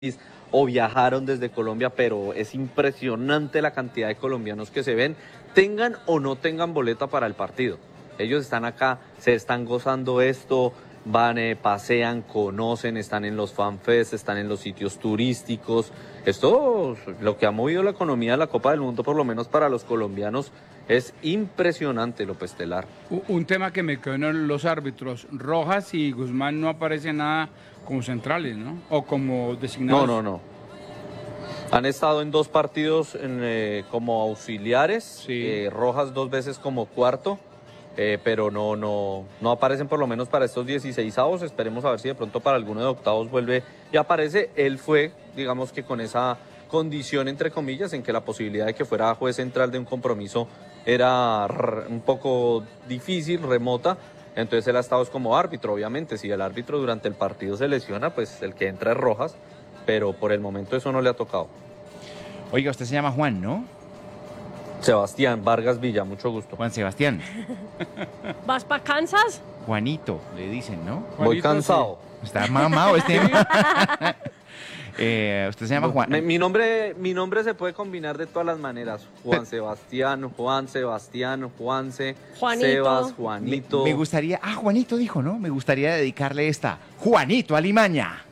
o viajaron desde Colombia, pero es impresionante la cantidad de colombianos que se ven, tengan o no tengan boleta para el partido. Ellos están acá, se están gozando esto, van, pasean, conocen, están en los fanfests, están en los sitios turísticos. Esto, lo que ha movido la economía de la Copa del Mundo, por lo menos para los colombianos, es impresionante, López Telar. Un tema que me quedó en los árbitros, Rojas y Guzmán no aparecen nada como centrales, ¿no? O como designados. No. Han estado en 2 partidos como auxiliares, Sí. Rojas 2 veces como cuarto, pero no aparecen por lo menos para estos 16avos. Esperemos a ver si de pronto para alguno de octavos vuelve y aparece. Él fue, digamos que con esa condición, entre comillas, en que la posibilidad de que fuera juez central de un compromiso era un poco difícil, remota. Entonces él ha estado como árbitro, obviamente. Si el árbitro durante el partido se lesiona, pues el que entra es Rojas, pero por el momento eso no le ha tocado. Oiga, usted se llama Juan, ¿no? Sebastián Vargas Villa, mucho gusto. Juan Sebastián. ¿Vas para Kansas? Juanito, le dicen, ¿no? Voy Juanito, cansado. Está mamado este. Usted se llama Juan. Mi nombre se puede combinar de todas las maneras. Juan Sebastián, Juanse, Juanito. Sebas, Juanito. Me gustaría, Juanito dijo, ¿no? Me gustaría dedicarle esta. Juanito Alimaña.